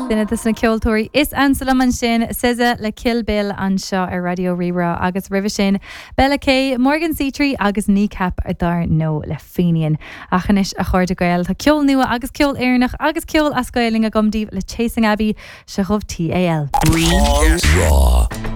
Dinne is na ceoltóirí is ansalam an sin size le Kill Bill an seo ar Radio Rira agus rih sin Bella K, Morgan C3 agus Kneecap ar dar nó le féinian. Achanis a chuir de gael tá ceol nua agus ceol éarnach agus ceol ascoiling a gomdíh le Chasing Abbey se chomh TAL. Raw.